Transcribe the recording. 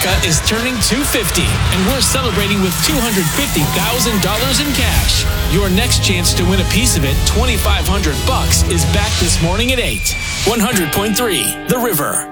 America is turning 250, and we're celebrating with $250,000 in cash. Your next chance to win a piece of it, $2,500, is back this morning at 8. 100.3 The River.